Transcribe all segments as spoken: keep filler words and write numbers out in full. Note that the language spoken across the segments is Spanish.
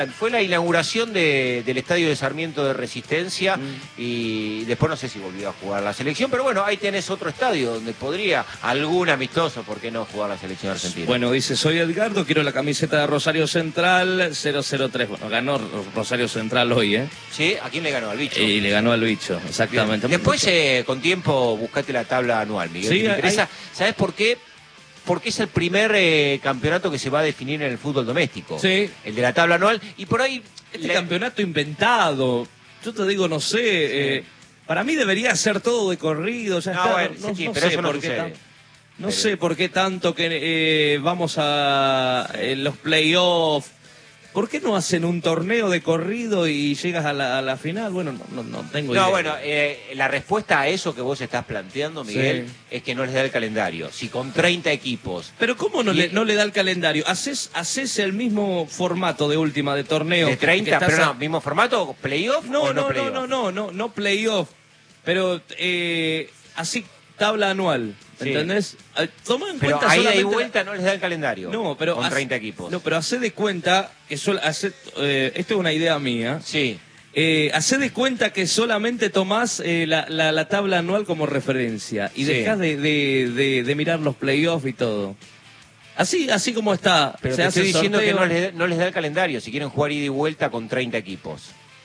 Fue la inauguración de, del estadio de Sarmiento de Resistencia mm. y después no sé si volvió a jugar la selección, pero bueno, ahí tenés otro estadio donde podría algún amistoso, ¿por qué no jugar la selección argentina? Bueno, dice, soy Edgardo, quiero la camiseta de Rosario Central cero cero tres. Bueno, ganó Rosario Central hoy, ¿eh? Sí, ¿a quién le ganó? Al Bicho. Y le ganó al Bicho, exactamente. Bien. Después, eh, con tiempo, buscate la tabla anual, Miguel. Sí, me interesa. hay... ¿Sabés por qué? Porque es el primer eh, campeonato que se va a definir en el fútbol doméstico. Sí. El de la tabla anual. Y por ahí... Este le... campeonato inventado, yo te digo, no sé, sí. eh, para mí debería ser todo de corrido. Ya no, está, bueno, no, sí, no pero sé eso no por qué sucede. tan, No pero... sé por qué tanto que eh, vamos a eh, los playoffs. ¿Por qué no hacen un torneo de corrido y llegas a la, a la final? Bueno, no, no, no tengo idea. No, bueno, eh, la respuesta a eso que vos estás planteando, Miguel, sí. es que no les da el calendario. Si con treinta equipos... Pero ¿cómo no, y... le, no le da el calendario? ¿Haces, haces el mismo formato de última de torneo? ¿De treinta? Que ¿Pero a... no, mismo formato? ¿Playoff no, o no, no playoff? No, no, no, no, no playoff. Pero eh, así, tabla anual. ¿Entendés? Sí. Toma en pero cuenta ahí de vuelta la... no les da el calendario. No, pero con hace, treinta equipos. No, pero hacé de cuenta que sol, hace, eh, esto es una idea mía. Sí. Eh, hacé de cuenta que solamente tomás eh, la, la, la tabla anual como referencia y sí. dejás de, de, de, de mirar los playoffs y todo. Así, así como está. Pero se te hace estoy diciendo sorteo. que no les, no les da el calendario si quieren jugar ida y vuelta con treinta equipos.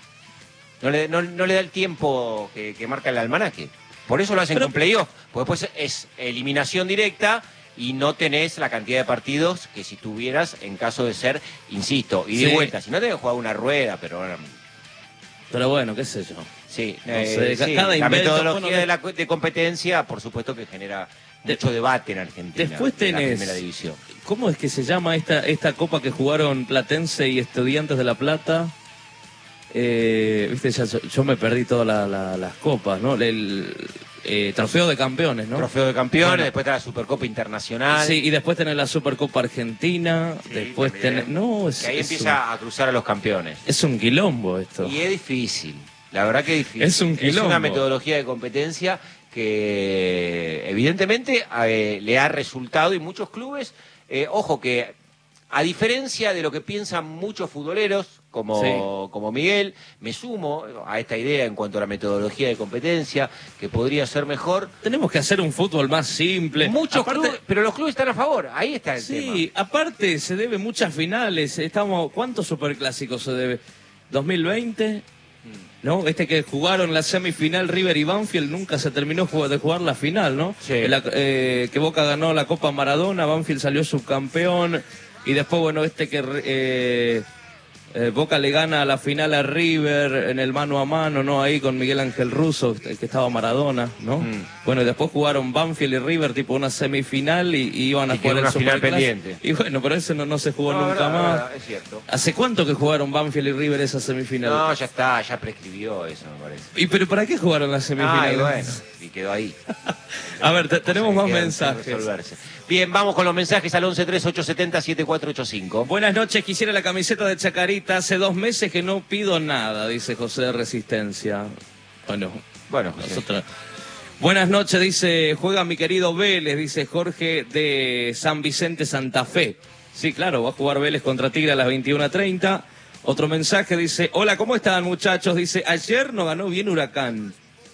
No le, no, no le da el tiempo que, que marca el almanaque. Por eso lo hacen pero, con playoff, porque después es eliminación directa y no tenés la cantidad de partidos que si tuvieras en caso de ser, insisto, ida y sí. vuelta. Si no tenés que jugar una rueda, pero... Pero bueno, qué sé yo. Sí, no eh, sé, sí. Cada la invento, metodología bueno, de, la, de competencia, por supuesto que genera mucho de, debate en Argentina. Después tenés, en la primera división. ¿Cómo es que se llama esta, esta copa que jugaron Platense y Estudiantes de La Plata? Eh, viste, ya, yo me perdí todas la, la, las copas, ¿no? El eh, trofeo de campeones, ¿no? Trofeo de campeones, bueno. Después está la Supercopa Internacional. Sí, y después tenés la Supercopa Argentina. Sí, después tenés. No, es, que ahí es empieza un, a cruzar a los campeones. Es un quilombo esto. Y es difícil, la verdad que es difícil. Es un quilombo. Es una metodología de competencia que evidentemente eh, le ha resultado y muchos clubes, eh, ojo que a diferencia de lo que piensan muchos futboleros, como, sí. como Miguel, me sumo a esta idea en cuanto a la metodología de competencia, que podría ser mejor. Tenemos que hacer un fútbol más simple. Muchos aparte, clubes, pero los clubes están a favor, ahí está el sí, tema. Sí, aparte se debe muchas finales. Estamos, ¿cuántos superclásicos se debe? ¿dos mil veinte? ¿No? Este que jugaron la semifinal River y Banfield nunca se terminó de jugar la final, ¿no? Sí. La, eh, que Boca ganó la Copa Maradona, Banfield salió subcampeón. Y después, bueno, este que eh, eh, Boca le gana la final a River en el mano a mano, ¿no? Ahí con Miguel Ángel Russo, el que estaba Maradona, ¿no? Mm. Bueno, y después jugaron Banfield y River, tipo una semifinal, y, y iban a y jugar una el final pendiente. Y bueno, pero eso no, no se jugó no, nunca verdad, más. Verdad, es cierto. ¿Hace cuánto que jugaron Banfield y River esa semifinal? No, ya está, ya prescribió eso, me parece. ¿Y pero para qué jugaron la semifinal? Ah, bueno, y quedó ahí. A ver, te, tenemos más mensajes. Bien, vamos con los mensajes al once tres ocho siete cero siete cuatro ocho cinco. Buenas noches, quisiera la camiseta de Chacarita. Hace dos meses que no pido nada, dice José de Resistencia. Bueno, bueno, José. Nosotros... Buenas noches, dice, juega mi querido Vélez, dice Jorge de San Vicente Santa Fe. Sí, claro, va a jugar Vélez contra Tigre a las veintiuna treinta. Otro mensaje dice, hola, ¿cómo están muchachos? Dice, ayer no ganó bien Huracán.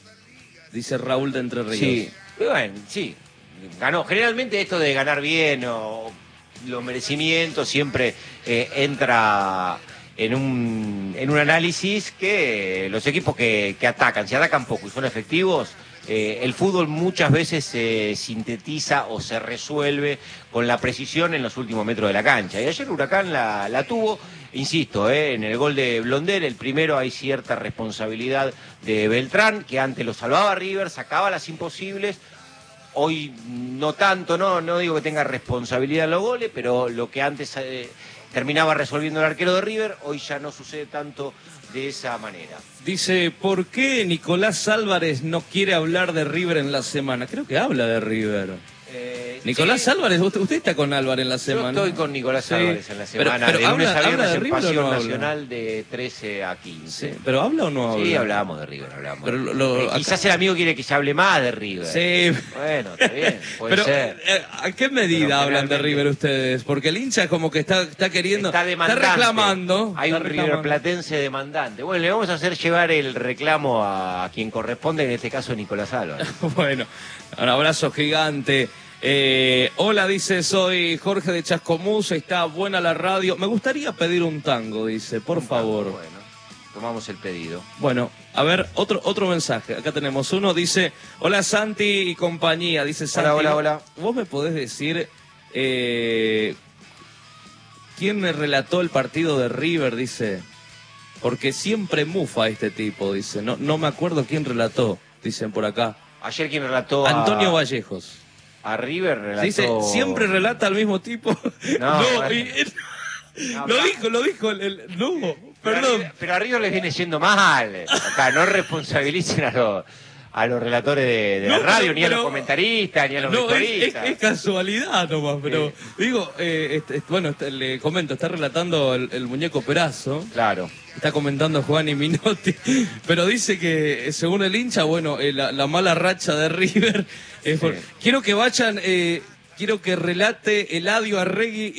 Dice Raúl de Entre Ríos. Sí, bueno, sí. Ganó. Generalmente esto de ganar bien o los merecimientos siempre eh, entra en un, en un análisis que los equipos que, que atacan, si atacan poco y son efectivos, eh, el fútbol muchas veces se sintetiza o se resuelve con la precisión en los últimos metros de la cancha. Y ayer Huracán la, la tuvo, insisto, eh, en el gol de Blondel, el primero hay cierta responsabilidad de Beltrán, que antes lo salvaba a River, sacaba las imposibles. Hoy no tanto, no no digo que tenga responsabilidad en los goles, pero lo que antes eh, terminaba resolviendo el arquero de River, hoy ya no sucede tanto de esa manera. Dice, ¿por qué Nicolás Álvarez no quiere hablar de River en la semana? Creo que habla de River. Eh, Nicolás sí. Álvarez, usted, usted está con Álvarez en la semana. Yo estoy con Nicolás Sí. Álvarez en la Pero- semana, pero de lunes habla- a viernes habla de en River o Pasión no habla? Nacional de trece a quince. Sí, pero ¿habla o no habla? Sí, hablábamos de River, hablábamos. Pero de lo- River. Eh, acá- Quizás el amigo quiere que se hable más de River. Sí. Bueno, está bien, puede Pero, ser. eh, ¿a qué medida Pero hablan de generalmente- River ustedes? Porque el hincha como que está, está queriendo, Está demandante. reclamando. Hay está un reclamando. River Platense demandante. Bueno, le vamos a hacer llevar el reclamo a quien corresponde, en este caso Nicolás Álvarez. Bueno, un abrazo gigante. Eh, hola, dice, soy Jorge de Chascomús, está buena la radio. Me gustaría pedir un tango, dice, por Un favor. tango, Bueno, tomamos el pedido. Bueno, a ver, otro otro mensaje. Acá tenemos uno, dice, hola Santi y compañía, dice Santi. Hola, hola, hola. ¿Vos me podés decir eh, quién me relató el partido de River? Dice, porque siempre mufa este tipo, dice. No, no me acuerdo quién relató, dicen por acá. Ayer quien relató a, Antonio Vallejos. a River relató... Dice, siempre relata al mismo tipo. No, No, bueno. y- No, lo acá- dijo, lo dijo el, el- no, Pero a perdón. River- Pero a River les viene yendo mal. Acá no responsabilicen a los, a los relatores de, de No, la radio, pero- ni a los pero- comentaristas, ni a los No, es, es- vestuaristas. es casualidad nomás, pero Sí. digo, eh, este- este- bueno, este, le comento, está relatando el, el muñeco Perazo, Claro. está comentando Juan y Minotti, pero dice que eh, según el hincha, bueno, eh, la, la mala racha de River, es por- Sí. quiero que vayan, eh, quiero que relate Eladio Arregui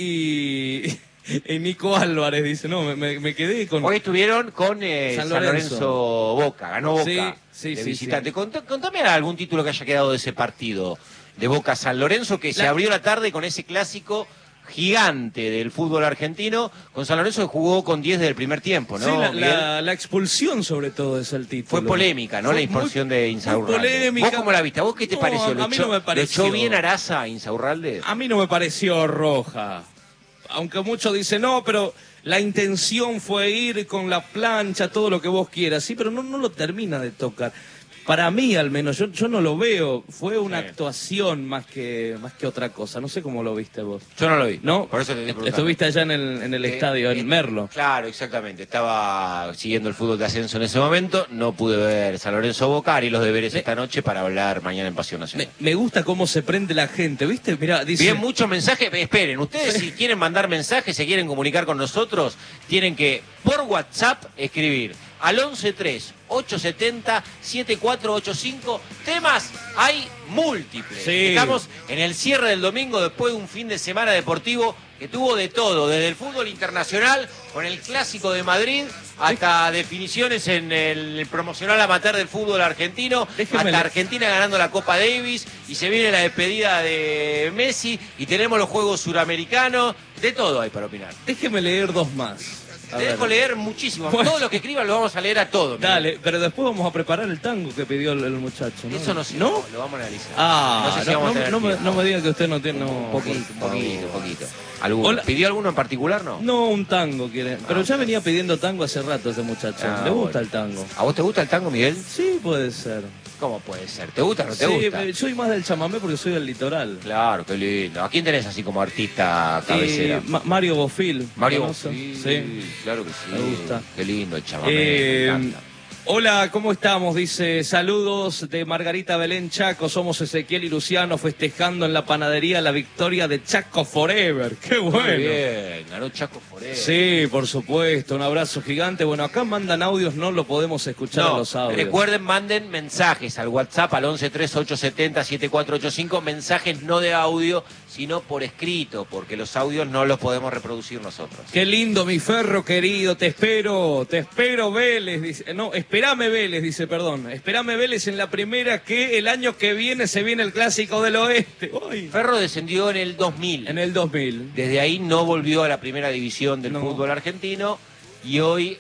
y, y Nico Álvarez, dice, no, me, me- me quedé con... Hoy estuvieron con eh, San San, Lorenzo. Lorenzo. Boca, ganó Boca Sí, sí, de sí, visitante. sí. Contá- Contame algún título que haya quedado de ese partido de Boca San Lorenzo, que se La- abrió la tarde con ese clásico gigante del fútbol argentino, con San Lorenzo que jugó con diez del primer tiempo, ¿no? Sí, la, Miguel? la- la expulsión sobre todo es el título. Fue polémica, ¿no? Fue La expulsión muy- de muy Insaurralde. polémica. ¿Vos cómo la viste? ¿A vos qué te No, pareció? a ¿Lo mí echó- no me ¿Lo pareció. echó bien Araza a Insaurralde? A mí no me pareció roja. Aunque muchos dicen, no, pero la intención fue ir con la plancha, todo lo que vos quieras. Sí, pero no, no lo termina de tocar. Para mí, al menos, yo, yo no lo veo. Fue una Sí. actuación más que, más que otra cosa. No sé cómo lo viste vos. Yo no lo vi. ¿No? Por eso te estoy Est- preguntando. Estuviste allá en el, en el Eh, estadio, eh, en Merlo. Claro, exactamente. Estaba siguiendo el fútbol de ascenso en ese momento. No pude ver San Lorenzo Boca y los deberes Me- esta noche para hablar mañana en Pasión Nacional. Me, me gusta cómo se prende la gente, ¿viste? Mirá, dice... Bien, muchos mensajes. Esperen, ustedes si quieren mandar mensajes, se quieren comunicar con nosotros, tienen que por WhatsApp escribir al once tres ocho setenta siete cuatro ocho cinco. Temas hay múltiples. Sí. Estamos en el cierre del domingo después de un fin de semana deportivo que tuvo de todo, desde el fútbol internacional con el Clásico de Madrid hasta definiciones en el promocional amateur del fútbol argentino, Déjeme hasta le- Argentina ganando la Copa Davis y se viene la despedida de Messi y tenemos los Juegos Suramericanos, de todo hay para opinar. Déjeme leer dos más. A Te ver. dejo leer muchísimo. Bueno. Todo lo que escriban lo vamos a leer a todo. Miguel. Dale, pero después vamos a preparar el tango que pidió el, el muchacho, ¿no? Eso no sé, ¿No? lo vamos a analizar. Ah, no sé si no, vamos a no- tener no me, tiempo. no me diga que usted no tiene... No, Un poquito, un por poquito, favor. un poquito. ¿Alguno? Hola. ¿Pidió alguno en particular, no? No, un tango quiere. Pero Ah, ya venía pidiendo tango hace rato ese muchacho. Ah, ¿Le gusta bueno. el tango? ¿A vos te gusta el tango, Miguel? Sí, puede ser. ¿Cómo puede ser? ¿Te gusta o no te Sí, gusta? me- soy más del chamamé porque soy del litoral. Claro, qué lindo. ¿A quién tenés así como artista cabecera? Eh, Ma- Mario Bofil. Mario ¿conoce? Bofil, Sí. claro que sí. Me gusta. Qué lindo el chamamé, Eh, me encanta. Hola, ¿cómo estamos? Dice, saludos de Margarita Belén Chaco, somos Ezequiel y Luciano festejando en la panadería la victoria de Chaco Forever. ¡Qué Muy bueno! bien, ganó Chaco Forever. Sí, por supuesto, un abrazo gigante. Bueno, acá mandan audios, no lo podemos escuchar No, a los audios. recuerden, manden mensajes al WhatsApp al once tres ocho setenta siete cuatro ocho cinco, mensajes no de audio, sino por escrito, porque los audios no los podemos reproducir nosotros. Qué lindo, mi Ferro querido, te espero, te espero Vélez, dice, no, esperame Vélez, dice, perdón, esperame Vélez en la primera que el año que viene se viene el Clásico del Oeste. Uy, Ferro descendió en el dos mil. en el dos mil. Desde ahí no volvió a la primera división del No. fútbol argentino y hoy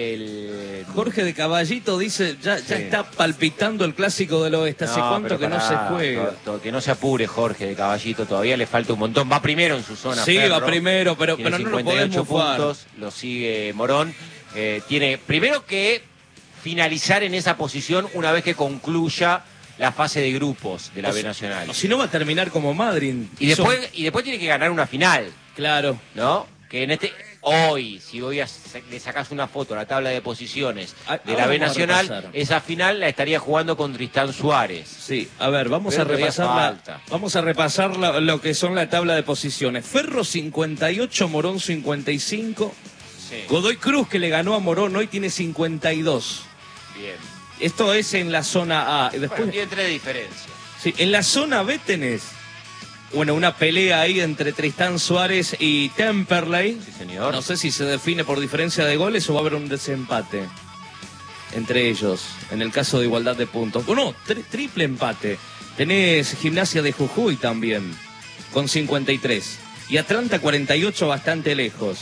el... Jorge de Caballito dice, ya, ya Sí. está palpitando el Clásico del Oeste, ¿hace No, cuánto pero que no pará, se juega? to- to- que no se apure Jorge de Caballito, todavía le falta un montón. Va primero en su zona. Sí, Ferro. va primero, pero, Tiene pero no lo cincuenta y ocho podemos mufar. puntos, lo sigue Morón. Eh, tiene primero que finalizar en esa posición una vez que concluya la fase de grupos de la O B si- Nacional. o si no va a terminar como Madrid. Y después, y después tiene que ganar una final, Claro. ¿no? que en este hoy, si hoy a- le sacas una foto a la tabla de posiciones Ah, de ahora la B vamos a Nacional, repasar. esa final la estaría jugando con Tristán Suárez. Sí, a ver, vamos Pero a todavía repasar, la, falta. vamos a repasar la- lo que son la tabla de posiciones. Ferro cincuenta y ocho, Morón cincuenta y cinco. Sí, Godoy Cruz, que le ganó a Morón, hoy tiene cincuenta y dos. bien. Esto es en la zona A. Y después, Bueno, tiene tres diferencias. sí, en la zona B tenés, bueno, una pelea ahí entre Tristán Suárez y Temperley. Sí, señor. No sé si se define por diferencia de goles o va a haber un desempate entre ellos, en el caso de igualdad de puntos. O no, tri- triple empate. Tenés Gimnasia de Jujuy también, con cincuenta y tres. Y Atlanta cuarenta y ocho, bastante lejos.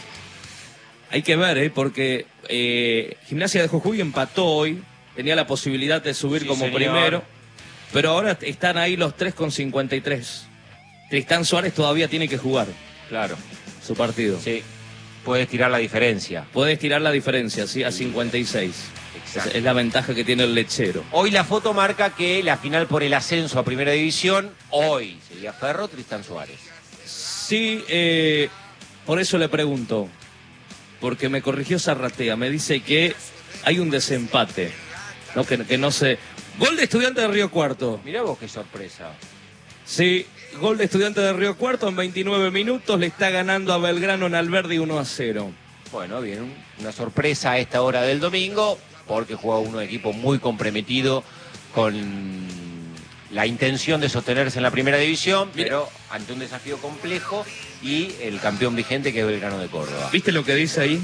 Hay que ver, ¿eh? Porque eh, Gimnasia de Jujuy empató hoy, tenía la posibilidad de subir Sí, como señor. primero, pero ahora están ahí los tres con cincuenta y tres. Tristán Suárez todavía tiene que jugar Claro, su partido. sí. Puedes tirar la diferencia. Puede estirar la diferencia, ¿sí? A cincuenta y seis. Exacto. Es, es la ventaja que tiene el lechero. Hoy la foto marca que la final por el ascenso a Primera División, hoy sería Ferro, Tristán Suárez. Sí, eh, por eso le pregunto, porque me corrigió Zarratea, me dice que hay un desempate, ¿no? Que, que no se... Gol de Estudiantes de Río Cuarto. Mirá vos qué sorpresa. Sí, gol de Estudiantes de Río Cuarto en veintinueve minutos, le está ganando a Belgrano en Alberdi uno a cero. Bueno, bien, un- una sorpresa a esta hora del domingo, porque juega un equipo muy comprometido con la intención de sostenerse en la Primera División, Mira. pero ante un desafío complejo y el campeón vigente que es Belgrano de Córdoba. ¿Viste lo que dice ahí?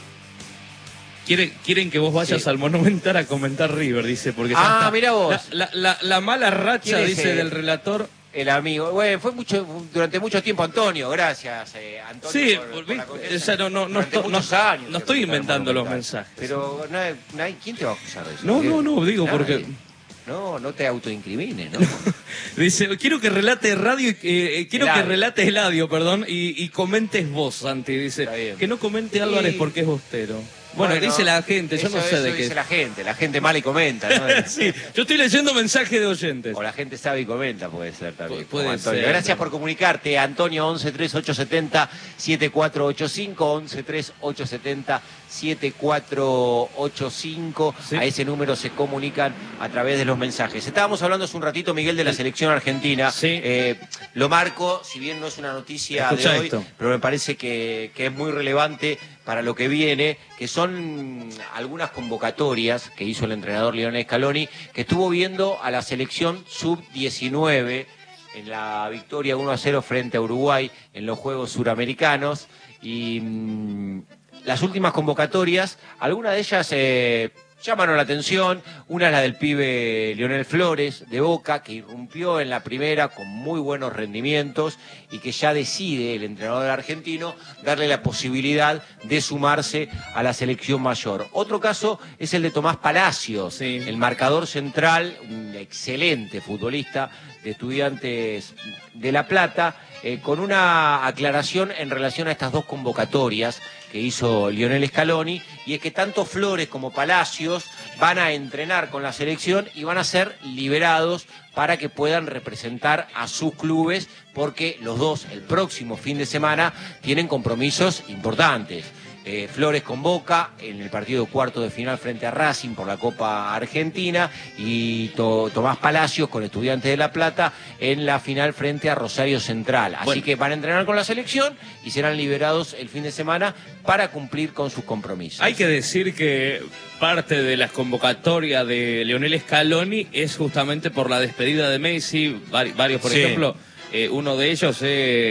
Quiere- quieren que vos vayas Sí. al Monumental a comentar River, dice, porque ya Ah, está. mirá vos. La, la- la- la mala racha, ¿Quién es dice, ese? del relator. El amigo, bueno, fue mucho durante mucho tiempo Antonio, gracias eh, Antonio. Sí, por- por- por la viste, confianza. o sea, no- no- no Durante esto- muchos no- años. no que estoy está en inventando los Monumental. mensajes. Pero no hay- no hay- ¿quién te va a acusar de eso? No, Miguel? no, no, digo Nadie. porque- No, no te autoincrimines, ¿no? Dice, quiero que relate radio, y que- eh, quiero Eladio. que relates Eladio, perdón, y, y comentes vos, Santi. Dice, Está bien. que no comente Sí. Álvarez porque es bostero. Bueno, dice la gente, yo eso- no sé eso de qué. dice la gente, la gente mala y comenta, ¿no? Sí, yo estoy leyendo mensajes de oyentes. O la gente sabe y comenta, puede ser también. Pu- puede como Antonio. ser. Gracias por comunicarte, Antonio, once tres ocho setenta siete cuatro ocho cinco, once tres ocho setenta siete cuatro ocho cinco. Sí. A ese número se comunican a través de los mensajes. Estábamos hablando hace un ratito, Miguel, de la selección argentina. Sí. Eh, lo marco, si bien no es una noticia Escucha de hoy, esto. pero me parece que, que es muy relevante para lo que viene, que son algunas convocatorias que hizo el entrenador Lionel Scaloni, que estuvo viendo a la selección sub diecinueve en la victoria uno a cero frente a Uruguay en los Juegos Suramericanos. Y mm, las últimas convocatorias, algunas de ellas eh, llamaron la atención. Una es la del pibe Lionel Flores, de Boca, que irrumpió en la primera con muy buenos rendimientos y que ya decide el entrenador argentino darle la posibilidad de sumarse a la selección mayor. Otro caso es el de Tomás Palacios, Sí. el marcador central, un excelente futbolista de Estudiantes de La Plata, eh, con una aclaración en relación a estas dos convocatorias que hizo Lionel Scaloni, y es que tanto Flores como Palacios van a entrenar con la selección y van a ser liberados para que puedan representar a sus clubes, porque los dos el próximo fin de semana tienen compromisos importantes. Eh, Flores con Boca en el partido cuarto de final frente a Racing por la Copa Argentina, y To- Tomás Palacios con Estudiantes de La Plata en la final frente a Rosario Central. Así Bueno. que van a entrenar con la selección y serán liberados el fin de semana para cumplir con sus compromisos. Hay que decir que parte de las convocatorias de Lionel Scaloni es justamente por la despedida de Messi, vari- varios, por Sí. ejemplo, eh, uno de ellos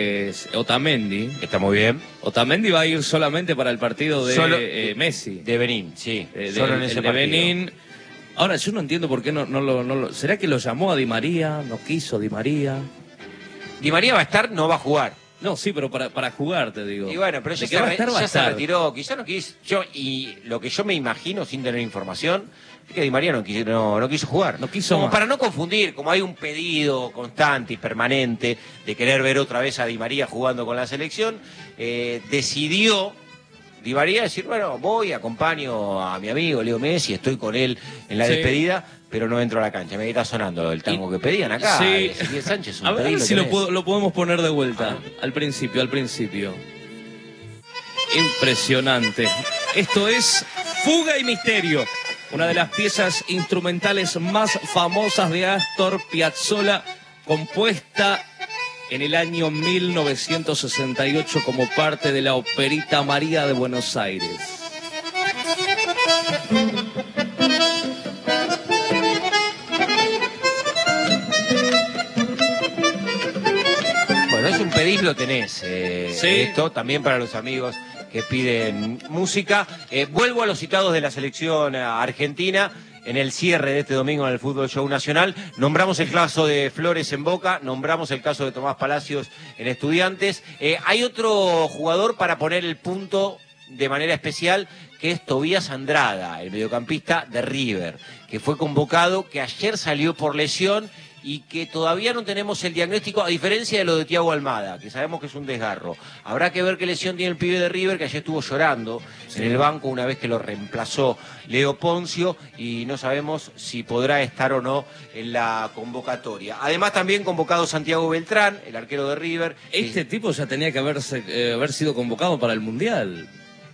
es Otamendi. Está muy bien. Otamendi va a ir solamente para el partido de Solo- eh, Messi. De Benín, sí. Eh, de- solo en el ese de partido. Benín. Ahora, yo no entiendo por qué no, no, lo, no lo... ¿Será que lo llamó a Di María? ¿No quiso Di María? Di María va a estar, no va a jugar. No, sí, pero para, para jugar, te digo. Y bueno, pero De ya, que se, va a re- estar, va a ya se estar. retiró, quizá no quiso. Yo, y lo que yo me imagino, sin tener información, es que Di María no quiso, no, no quiso jugar. No quiso Como más. para no confundir, como hay un pedido constante y permanente de querer ver otra vez a Di María jugando con la selección, eh, decidió Di María decir, bueno, voy, acompaño a mi amigo Leo Messi, estoy con él en la Sí. despedida, pero no entro a la cancha. Me está sonando el tango Y- que pedían acá. Sí. de Ezequiel Sánchez, un A ver pedido si lo, tenés. puedo- lo podemos poner de vuelta. Ah. Al principio, al principio. Impresionante. Esto es Fuga y Misterio, una de las piezas instrumentales más famosas de Astor Piazzolla, compuesta en el año mil novecientos sesenta y ocho como parte de la Operita María de Buenos Aires. Bueno, es un pedís, lo tenés. Eh, Sí. Esto también para los amigos que piden música. Eh, vuelvo a los citados de la selección argentina. En el cierre de este domingo en el Fútbol Show Nacional, nombramos el caso de Flores en Boca, nombramos el caso de Tomás Palacios en Estudiantes. Eh, hay otro jugador para poner el punto de manera especial, que es Tobías Andrada, el mediocampista de River, que fue convocado, que ayer salió por lesión y que todavía no tenemos el diagnóstico, a diferencia de lo de Thiago Almada, que sabemos que es un desgarro. Habrá que ver qué lesión tiene el pibe de River, que ayer estuvo llorando sí. en el banco una vez que lo reemplazó Leo Poncio, y no sabemos si podrá estar o no en la convocatoria. Además también convocado Santiago Beltrán, el arquero de River. Este eh, tipo ya tenía que haberse, eh, haber sido convocado para el Mundial.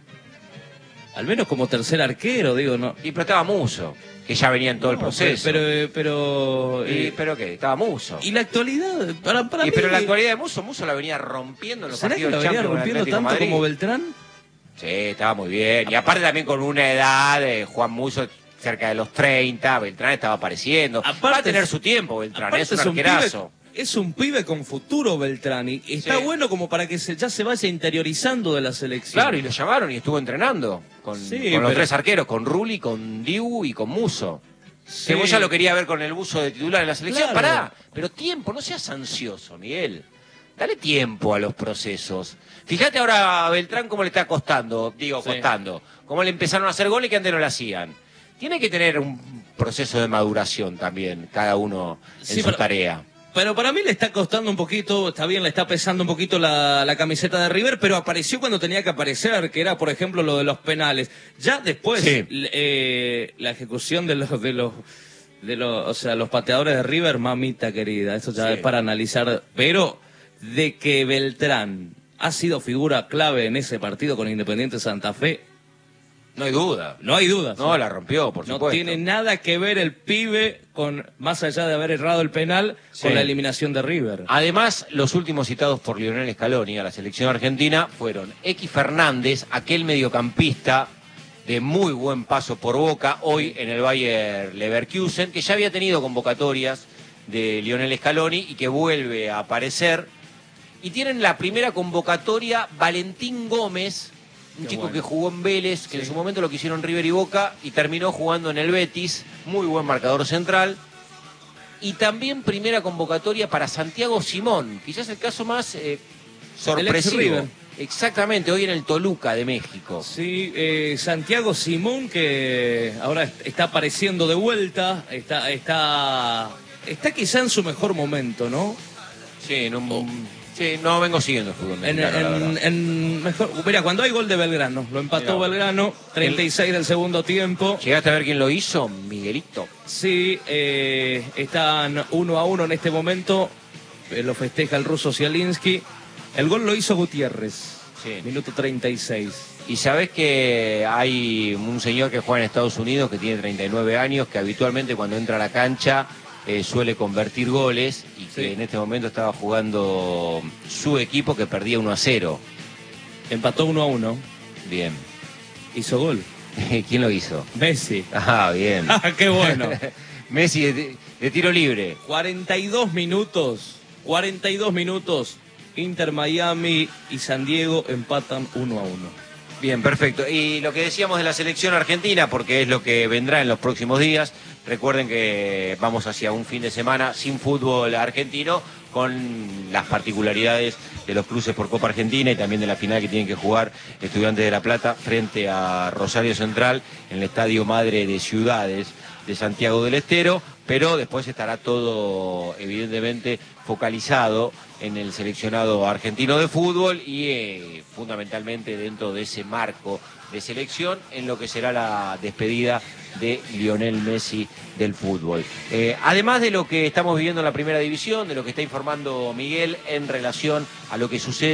Al menos como tercer arquero, digo, ¿no? Y pero estaba Muso, que ya venía en todo no, el proceso. Pero, pero, pero ¿Y, eh, pero qué? Estaba Muso. ¿Y la actualidad? Para, para y, mí, pero la actualidad de Muso, Muso la venía rompiendo en los ¿será partidos que la venía rompiendo tanto Madrid? como Beltrán? Sí, estaba muy bien. Y aparte también con una edad, de Juan Muso cerca de los treinta, Beltrán estaba apareciendo. Aparte, va a tener su tiempo Beltrán, es un es un arquerazo. Pibe, es un pibe con futuro Beltrán, y está sí. bueno como para que se, ya se vaya interiorizando de la selección. Claro, y lo llamaron y estuvo entrenando con, sí, con pero... los tres arqueros, con Rulli, con Dibu y con Muso. Sí. Que vos ya lo quería ver con el buzo de titular en la selección. Claro. Pará, pero tiempo, no seas ansioso, Miguel. Dale tiempo a los procesos. Fíjate ahora a Beltrán cómo le está costando, digo, sí. costando. Cómo le empezaron a hacer goles que antes no le hacían. Tiene que tener un proceso de maduración también, cada uno en sí, su pero, tarea. Pero para mí le está costando un poquito, está bien, le está pesando un poquito la, la camiseta de River, pero apareció cuando tenía que aparecer, que era, por ejemplo, lo de los penales. Ya después, sí. eh, la ejecución de los, de los, de los, o sea, los pateadores de River, mamita querida, eso ya sí. es para analizar. Pero de que Beltrán ha sido figura clave en ese partido con Independiente Santa Fe, no hay duda. No hay duda. No, sí. la rompió, por supuesto. No tiene nada que ver el pibe con, más allá de haber errado el penal, sí. con la eliminación de River. Además, los últimos citados por Lionel Scaloni a la selección argentina fueron X Fernández, aquel mediocampista de muy buen paso por Boca, hoy en el Bayer Leverkusen, que ya había tenido convocatorias de Lionel Scaloni y que vuelve a aparecer. Y tienen la primera convocatoria Valentín Gómez, un Qué chico bueno. que jugó en Vélez, que sí. en su momento lo quisieron River y Boca, y terminó jugando en el Betis, muy buen marcador central. Y también primera convocatoria para Santiago Simón, quizás el caso más eh, sorpresivo. Exactamente, hoy en el Toluca de México. Sí, eh, Santiago Simón, que ahora está apareciendo de vuelta, está, está, está quizá en su mejor momento, ¿no? Sí, en un... Oh. Sí, no vengo siguiendo el fútbol mexicano, en, en, en mejor, mira, cuando hay gol de Belgrano, lo empató Mira, Belgrano, treinta y seis el, del segundo tiempo. ¿Llegaste a ver quién lo hizo? Miguelito. Sí, eh, están uno a uno en este momento, eh, lo festeja el ruso Zielinski. El gol lo hizo Gutiérrez, sí. minuto treinta y seis. Y sabés que hay un señor que juega en Estados Unidos que tiene treinta y nueve años, que habitualmente cuando entra a la cancha Eh, suele convertir goles y que sí. en este momento estaba jugando su equipo que perdía uno a cero. Empató uno a uno. Bien. ¿Hizo gol? ¿Quién lo hizo? Messi. Ah, bien. ¡Qué bueno! Messi de, de tiro libre. cuarenta y dos minutos. cuarenta y dos minutos. Inter Miami y San Diego empatan uno a uno. Bien, perfecto. Y lo que decíamos de la selección argentina, porque es lo que vendrá en los próximos días. Recuerden que vamos hacia un fin de semana sin fútbol argentino, con las particularidades de los cruces por Copa Argentina y también de la final que tienen que jugar Estudiantes de La Plata frente a Rosario Central en el Estadio Madre de Ciudades de Santiago del Estero, pero después estará todo evidentemente focalizado en el seleccionado argentino de fútbol y eh, fundamentalmente dentro de ese marco de selección en lo que será la despedida de Lionel Messi del fútbol. Eh, además de lo que estamos viviendo en la primera división, de lo que está informando Miguel en relación a lo que sucede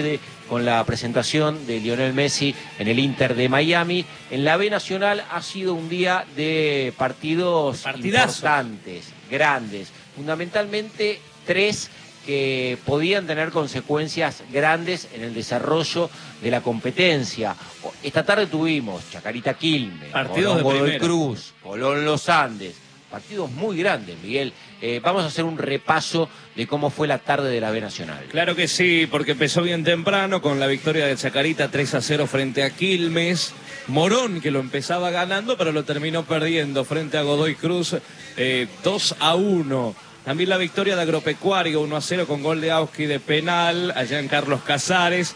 con la presentación de Lionel Messi en el Inter de Miami. En la B Nacional ha sido un día de partidos Partidazo. importantes, grandes, fundamentalmente tres que podían tener consecuencias grandes en el desarrollo de la competencia. Esta tarde tuvimos Chacarita Quilmes, partidos de Godoy primera. Cruz, Colón Los Andes, partidos muy grandes, Miguel. Eh, vamos a hacer un repaso de cómo fue la tarde de la B Nacional. Claro que sí, porque empezó bien temprano con la victoria de Chacarita tres a cero frente a Quilmes. Morón, que lo empezaba ganando, pero lo terminó perdiendo frente a Godoy Cruz eh, dos a uno. También la victoria de Agropecuario uno a cero con gol de Auski de penal, allá en Carlos Casares.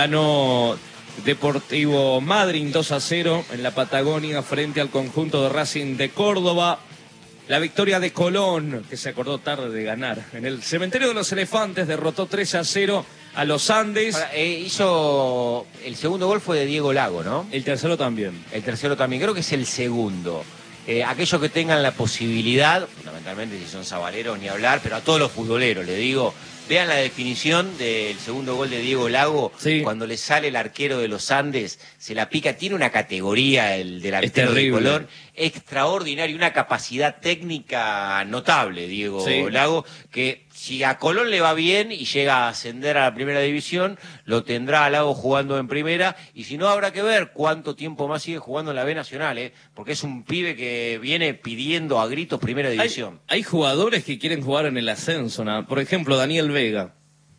Ganó Deportivo Madryn dos a cero en la Patagonia frente al conjunto de Racing de Córdoba. La victoria de Colón, que se acordó tarde de ganar. En el Cementerio de los Elefantes derrotó tres a cero a los Andes. Ahora, eh, hizo el segundo gol fue de Diego Lago, ¿no? El tercero también. El tercero también, creo que es el segundo. Eh, aquellos que tengan la posibilidad, fundamentalmente si son sabaleros ni hablar, pero a todos los futboleros le digo, vean la definición del segundo gol de Diego Lago, sí. Cuando le sale el arquero de los Andes, se la pica, tiene una categoría el delantero de Colón, extraordinario, una capacidad técnica notable, Diego sí. Lago, que si a Colón le va bien y llega a ascender a la primera división, lo tendrá a Lago jugando en primera, y si no habrá que ver cuánto tiempo más sigue jugando en la B Nacional, ¿eh? Porque es un pibe que viene pidiendo a gritos primera división. Hay, hay jugadores que quieren jugar en el ascenso, ¿no? Por ejemplo, Daniel Vega,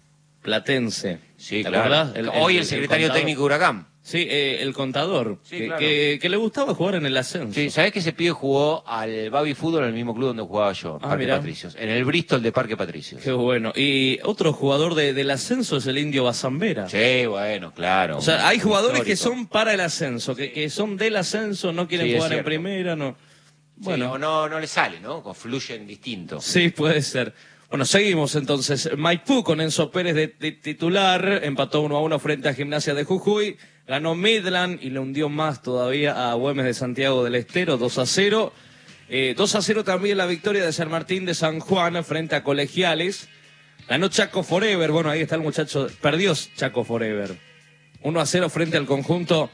platense. Sí, ¿Te claro. acordás? El, Hoy el, el secretario el técnico de Huracán. Sí, eh, el contador, Sí, que, claro. que, que le gustaba jugar en el ascenso. Sí, ¿sabés que ese pibe jugó al Baby Fútbol en el mismo club donde jugaba yo, Ah, Parque mirá. Patricios? En el Bristol de Parque Patricios. Qué bueno. Y otro jugador de, del ascenso es el Indio Bazambera. Sí, bueno, claro. O sea, hay un jugadores que histórico. son para el ascenso, que, que son del ascenso, no quieren Sí, es jugar en cierto. primera, no. Bueno, Bueno, no, no le sale, ¿no? Confluyen distinto. sí, puede ser. Bueno, seguimos entonces. Maipú con Enzo Pérez de, de titular, empató uno a uno frente a Gimnasia de Jujuy, ganó Midland y le hundió más todavía a Güemes de Santiago del Estero, dos a cero. Eh, dos a cero también la victoria de San Martín de San Juan frente a Colegiales. Ganó Chaco Forever, bueno, ahí está el muchacho, perdió Chaco Forever. uno a cero frente al conjunto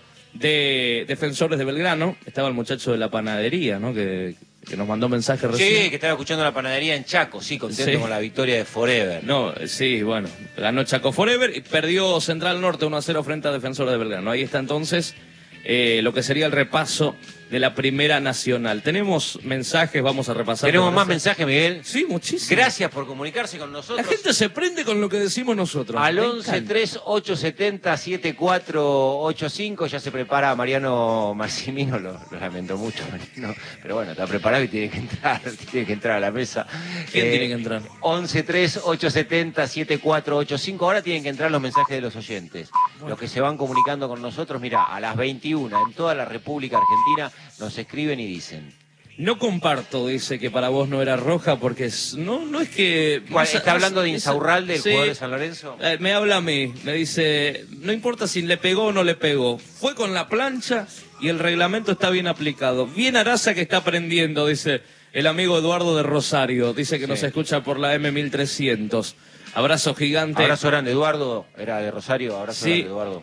de Defensores de Belgrano. Estaba el muchacho de la panadería, ¿no? Que, que nos mandó mensaje recién. Sí, que estaba escuchando la panadería en Chaco, sí, contento Sí. con la victoria de Forever. No, sí, bueno, ganó Chaco Forever y perdió Central Norte uno a cero frente a Defensores de Belgrano. Ahí está entonces eh, lo que sería el repaso de la Primera Nacional. Tenemos mensajes, vamos a repasar. ¿Tenemos ¿te más parece? mensajes, Miguel? Sí, muchísimo. Gracias por comunicarse con nosotros. La gente se prende con lo que decimos nosotros. Al Me once encanta. tres ocho siete cero siete cuatro ocho cinco ya se prepara Mariano Massimino, lo, lo lamento mucho, Mariano, pero bueno, está preparado y tiene que entrar, tiene que entrar a la mesa. ¿Quién tiene que entrar? once tres ocho siete cero siete cuatro ocho cinco, ahora tienen que entrar los mensajes de los oyentes, los que se van comunicando con nosotros, mira, a las veintiuna en toda la República Argentina nos escriben y dicen. No comparto, dice que para vos no era roja, porque es- no, no es que... ¿Cuál, más- ¿Está hablando de es- Insaurralde, el sí. jugador de San Lorenzo? Eh, me habla a mí, me dice, no importa si le pegó o no le pegó, fue con la plancha y el reglamento está bien aplicado. Bien Araza que está aprendiendo, dice el amigo Eduardo de Rosario, dice que Sí. nos escucha por la M mil trescientos. Abrazo gigante. Abrazo grande, Eduardo, era de Rosario, abrazo Sí. grande, Eduardo.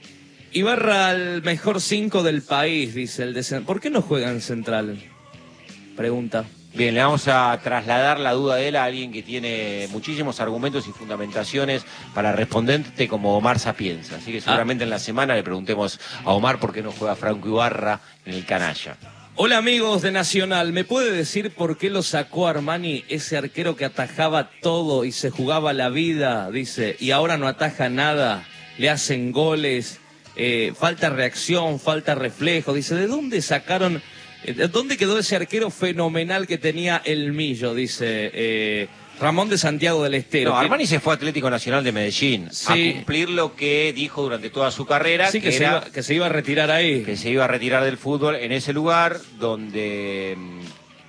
Ibarra al mejor cinco del país, dice el de Cen- ¿Por qué no juega en Central? Pregunta. Bien, le vamos a trasladar la duda de él a alguien que tiene muchísimos argumentos y fundamentaciones para responderte como Omar Sapienza. Así que seguramente en la semana le preguntemos a Omar por qué no juega Franco Ibarra en el canalla. Hola amigos de Nacional, ¿me puede decir por qué lo sacó Armani, ese arquero que atajaba todo y se jugaba la vida, dice, y ahora no ataja nada, le hacen goles, eh, falta reacción, falta reflejo, dice, ¿de dónde sacaron, eh, de dónde quedó ese arquero fenomenal que tenía el Millo, dice eh, Ramón de Santiago del Estero? No, que- Armani se fue a Atlético Nacional de Medellín Sí. a cumplir lo que dijo durante toda su carrera, Sí, que, que, se era iba, que se iba a retirar ahí. que se iba a retirar del fútbol en ese lugar donde mm,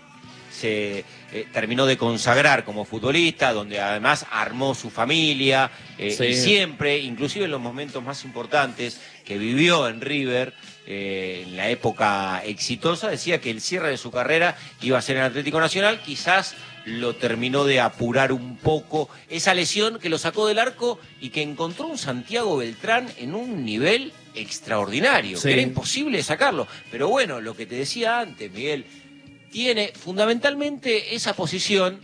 se eh, terminó de consagrar como futbolista, donde además armó su familia, eh, Sí. y siempre, inclusive en los momentos más importantes que vivió en River, eh, en la época exitosa, decía que el cierre de su carrera iba a ser en Atlético Nacional, quizás lo terminó de apurar un poco esa lesión que lo sacó del arco y que encontró un Santiago Beltrán en un nivel extraordinario, sí. que era imposible sacarlo. Pero bueno, lo que te decía antes, Miguel, tiene fundamentalmente esa posición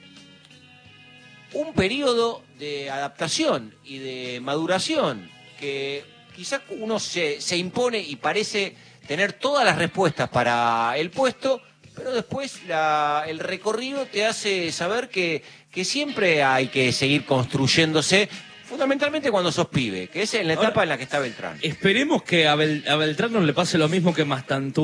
un periodo de adaptación y de maduración que quizás uno se, se impone y parece tener todas las respuestas para el puesto, pero después la, el recorrido te hace saber que, que siempre hay que seguir construyéndose, fundamentalmente cuando sos pibe, que es en la etapa Ahora, en la que está Beltrán. Esperemos que a, Bel, a Beltrán no le pase lo mismo que Mastantú.